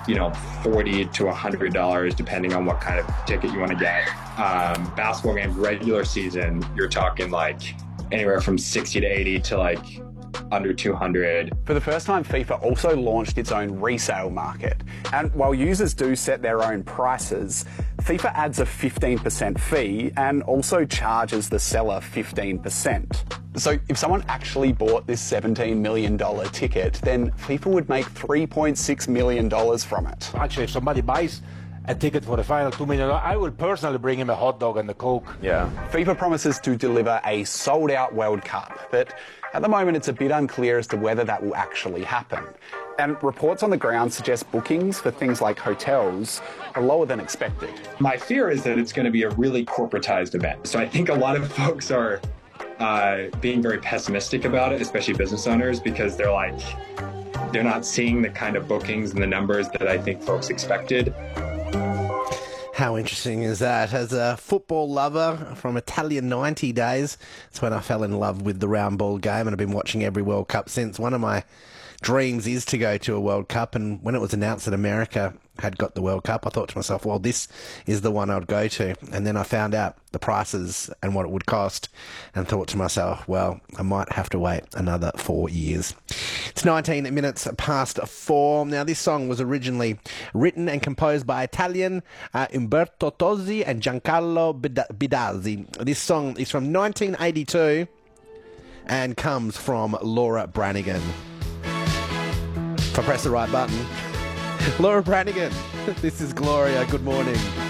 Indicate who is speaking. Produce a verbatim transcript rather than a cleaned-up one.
Speaker 1: you know, forty to a hundred dollars, depending on what kind of ticket you want to get. Um, basketball games, regular season, you're talking like anywhere from sixty to eighty to like under two hundred.
Speaker 2: For the first time, FIFA also launched its own resale market. And while users do set their own prices, FIFA adds a fifteen percent fee and also charges the seller fifteen percent. So if someone actually bought this seventeen million dollars ticket, then FIFA would make three point six million dollars from it.
Speaker 3: Actually, if somebody buys a ticket for the final two million dollars, I will personally bring him a hot dog and a Coke.
Speaker 2: Yeah. FIFA promises to deliver a sold-out World Cup, but at the moment it's a bit unclear as to whether that will actually happen. And reports on the ground suggest bookings for things like hotels are lower than expected.
Speaker 1: My fear is that it's going to be a really corporatized event. So I think a lot of folks are uh, being very pessimistic about it, especially business owners, because they're like, they're not seeing the kind of bookings and the numbers that I think folks expected.
Speaker 4: How interesting is that? As a football lover from Italian ninety days, it's when I fell in love with the round ball game, and I've been watching every World Cup since. One of my dreams is to go to a World Cup, and when it was announced that America had got the World Cup, I thought to myself, well, this is the one I'd go to. And then I found out the prices and what it would cost, and thought to myself, well, I might have to wait another four years. It's nineteen minutes past four. Now, this song was originally written and composed by Italian uh, Umberto Tozzi and Giancarlo Bidazzi. This song is from nineteen eighty-two and comes from Laura Branigan. If I press the right button. Laura Branigan, this is Gloria. Good morning.